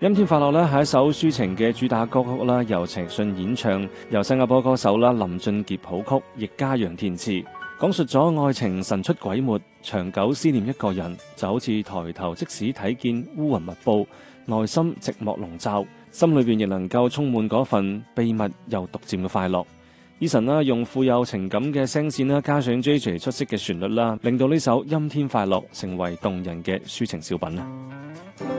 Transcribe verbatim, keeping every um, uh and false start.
陰天快樂咧係一首抒情嘅主打歌曲啦，由陳奕迅演唱，由新加坡歌手啦林俊傑譜曲，易家揚填詞，講述咗愛情神出鬼沒，長久思念一個人，就好似抬頭即使睇見烏雲密布，內心寂寞籠罩，心裏邊亦能夠充滿嗰份秘密又獨佔嘅快樂。Eason 啦，用富有情感嘅聲線啦，加上 J J 出色嘅旋律啦，令到呢首陰天快樂成為動人嘅抒情小品啊！